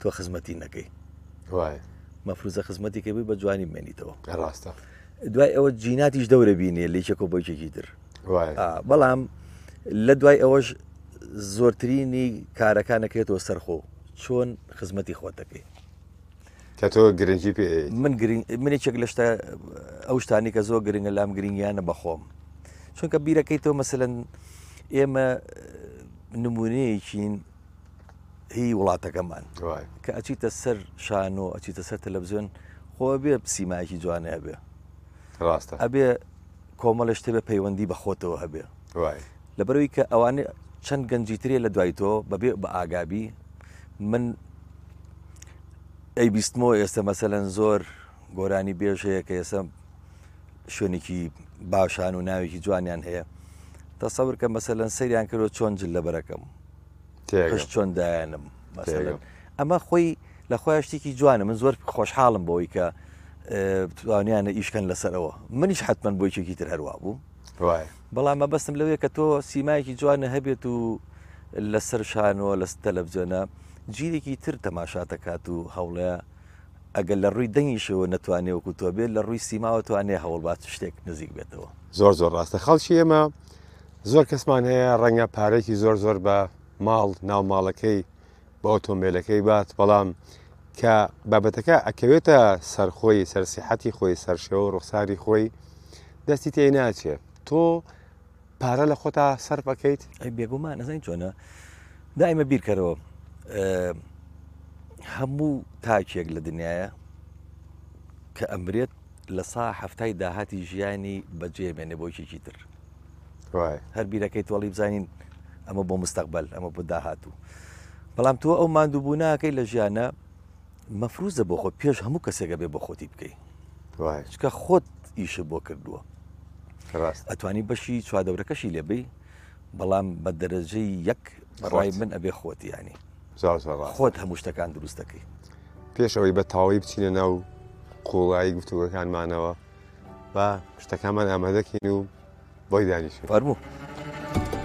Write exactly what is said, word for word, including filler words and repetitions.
تۆ خزمەتی نەکەی وای مەفروزە خزمەتی کە بووی بە جوانی بمێنیتەوە ڕاستە دوای ئەوە جیناتیش دەورە بینێ لێچێک و بۆچێکی تر وای بەڵام لە دوای ئەوەش زۆرترینی کارەکانەکەێتەوە سەرخۆ چۆن خزمەتی خۆتەکەی کە تۆ گرنگی پێ من منێکێک لە شتا ئەو شتانی کە زۆر گرنگە لام گرنگیانە بەخۆم چونکە بیرەکەیتەوە مەسەلەن ئێمە نمونەیەکین هی وڵاتەکەمان کە ئەچیتە سەر شانۆ ئەچیتە سەر تەلەڤیزیۆن خۆ بێ سیمایەکی جوانە هەبێ ڕاستە ئەبێ کۆمەڵە شتێ بە پەیوەندی بەخۆتەوە هەبێ لەبەرەوەی کە ئەوانێ چەند گەنجیترێ لە دوای تۆ بەبێ بە ئاگابی من ئەی بیستمەوە ئێستا مەسەلەن زۆر گۆرانی بێژەیە کە ئێستا شوێنێکی باشان و ناوێکی جوانیان هەیە تەسەور کە مەسەلەن سەریان کردەوە چۆن جل لە بەرەکەم پشت چۆن دایانم مەسەلەن ئەمە خۆی لە خۆی شتێکی جوانە من زۆر خۆشحاڵم بۆی کە توانیانە ئیشکەن لەسەرەوە منیش حتمما بۆیکێکی تر هەروە بوو بەڵام مەبەستم لەوەیە کە تۆ سیمایەکی جوانە هەبێت و لەسەر شانەوە لە تەلەڤیزیۆنە جیرێکی تر تەماشا دەکات و هەوڵەیە ئەگەر لە ڕووی دەنگیشەوە نەتوانێ وەکو تۆ بێت لە ڕووی سیماوە توانێ هەوڵبات شتێک نزیک بێتەوە زۆر زۆر ڕاستە خەڵکی ئێمە زۆر کەسمان هەیە ڕەنگە پارێکی زۆر زۆر بە ماڵ ناو ماڵەکەی بە ئۆتۆمبیلەکەی بات بەڵام کە بابەتەکە ئەکەوێتە سەرخۆی سەرسیحەتی خۆی سەرشێوە و ڕوخساری خۆی دەستی تێ ناچێت تۆ پارە لە خۆتا سەرف بکەیت ئەی بێگومان نەزانین چۆنە دائیمە بیرکەرەوە هەموو تاکێک لە دنیاە کە ئەمرێت لە سا هەفتای داهاتی ژیانی بەجێبێنێ بۆیکێکی تر هەر بیرەکەی تۆڵی بزانین ئەمە بۆ مستەقبل ئەمە بۆ داهاتوو بەڵام تۆ ئەو ماندووبووناکەی لە ژیانە مەفروزە بۆ خۆ پێش هەموو کەسێکە بێ بە خۆتی بکەیت چکە خۆت ئیشە بۆ کردووە ئەتوانی بەشی چوادەورەکەشی لێبی بەڵام بە دەرەجەی یەک ڕای من ئەبێ خۆتی ینی خۆت هەموو شتەکان دروست دەکەی پێشەوەی بە تاوی بچینە ناو قوڵایی گفتوگەکانمانەوە بە شتەکانمان ئامادەکەین و بۆی دانیش فەرموو